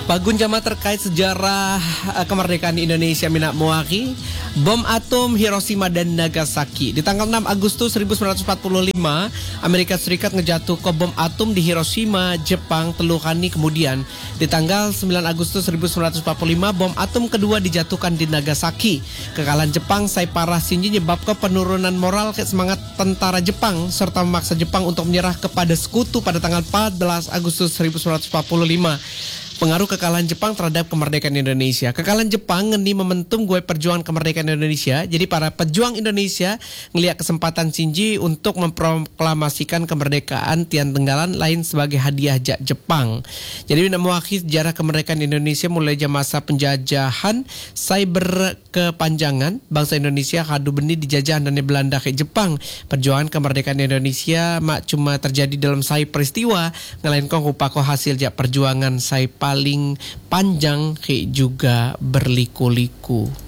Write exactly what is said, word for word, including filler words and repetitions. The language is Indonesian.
Pagun jama terkait sejarah uh, kemerdekaan Indonesia Minak Moaki, bom atom Hiroshima dan Nagasaki. Di tanggal enam Agustus seribu sembilan ratus empat puluh lima, Amerika Serikat ngejatuh ke bom atom di Hiroshima, Jepang, Teluhani. Kemudian di tanggal sembilan Agustus seribu sembilan ratus empat puluh lima, bom atom kedua dijatuhkan di Nagasaki. Kekalahan Jepang sai parah Shinji menyebabkan penurunan moral ke semangat tentara Jepang serta memaksa Jepang untuk menyerah kepada sekutu pada tanggal empat belas Agustus seribu sembilan ratus empat puluh lima. Pengaruh kekalahan Jepang terhadap kemerdekaan Indonesia. Kekalahan Jepang ngeni momentum gue perjuangan kemerdekaan Indonesia. Jadi para pejuang Indonesia ngelihat kesempatan Shinji untuk memproklamasikan kemerdekaan Tian Tenggalan lain sebagai hadiah jak Jepang. Jadi mewakili sejarah kemerdekaan Indonesia mulai jam masa penjajahan sai berkepanjangan bangsa Indonesia hadu benih dijajahan dan Belanda ke Jepang. Perjuangan kemerdekaan Indonesia mak cuma terjadi dalam sai peristiwa, ngelainkan upako hasil jak perjuangan sai paling panjang ke juga berliku-liku.